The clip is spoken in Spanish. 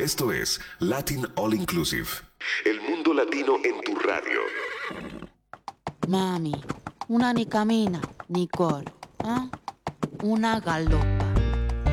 Esto es Latin All Inclusive. El mundo latino en tu radio. Mami, una ni camina ni corre, ¿ah? Una galo.